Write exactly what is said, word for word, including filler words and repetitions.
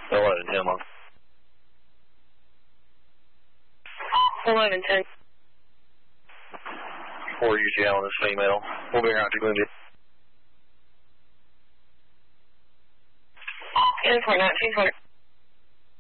eleven ten month. eleven ten. four U T L on this female. We'll be around to Glenview. ten four nineteen hundred.